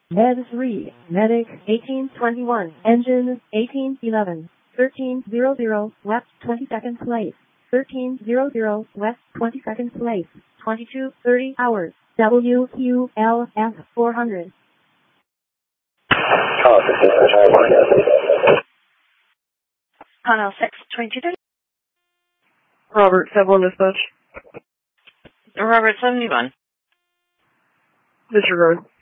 Med 3, Medic 1821, Engine 1811, 1300, West 22nd place, 1300, West 22nd place, 22:30 hours, WQLF 400. Connell 622. Robert 71 dispatch. Robert 71. Disregard.